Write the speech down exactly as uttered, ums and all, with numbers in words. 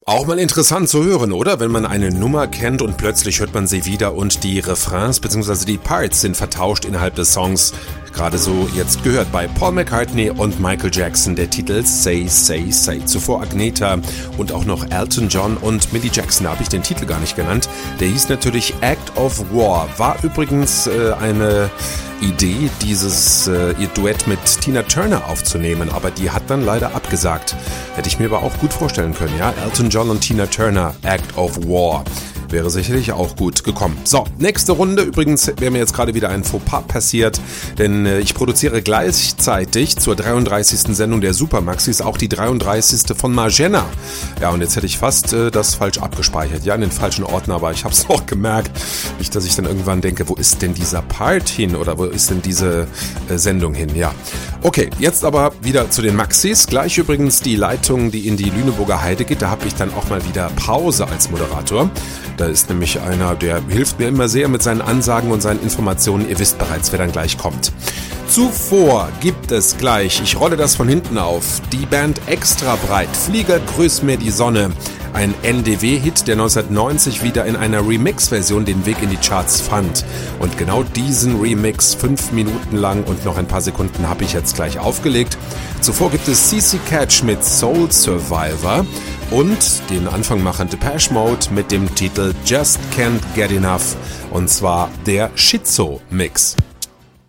Auch mal interessant zu hören, oder? Wenn man eine Nummer kennt und plötzlich hört man sie wieder und die Refrains bzw. die Parts sind vertauscht innerhalb des Songs. Gerade so jetzt gehört bei Paul McCartney und Michael Jackson der Titel Say, Say, Say. Zuvor Agnetha und auch noch Elton John und Millie Jackson, da habe ich den Titel gar nicht genannt. Der hieß natürlich Act of War. War übrigens äh, eine Idee, dieses äh, ihr Duett mit Tina Turner aufzunehmen, aber die hat dann leider abgesagt. Hätte ich mir aber auch gut vorstellen können, ja? Elton John und Tina Turner, Act of War. Wäre sicherlich auch gut gekommen. So, nächste Runde. Übrigens wäre mir jetzt gerade wieder ein Fauxpas passiert, denn äh, ich produziere gleichzeitig zur dreiunddreißigsten Sendung der Supermaxis auch die dreiunddreißigste von Margenna. Ja, und jetzt hätte ich fast äh, das falsch abgespeichert. Ja, in den falschen Ordner, aber ich habe es auch gemerkt. Nicht, dass ich dann irgendwann denke, wo ist denn dieser Part hin oder wo ist denn diese äh, Sendung hin? Ja, okay, jetzt aber wieder zu den Maxis. Gleich übrigens die Leitung, die in die Lüneburger Heide geht. Da habe ich dann auch mal wieder Pause als Moderator. Da ist nämlich einer, der hilft mir immer sehr mit seinen Ansagen und seinen Informationen. Ihr wisst bereits, wer dann gleich kommt. Zuvor gibt es gleich, ich rolle das von hinten auf, die Band Extra Breit, Flieger grüß mir die Sonne. Ein N D W-Hit, der neunzehnhundertneunzig wieder in einer Remix-Version den Weg in die Charts fand. Und genau diesen Remix, fünf Minuten lang und noch ein paar Sekunden, habe ich jetzt gleich aufgelegt. Zuvor gibt es C C Catch mit Soul Survivor und den Anfang machen Depeche Mode mit dem Titel Just Can't Get Enough. Und zwar der Schizo-Mix.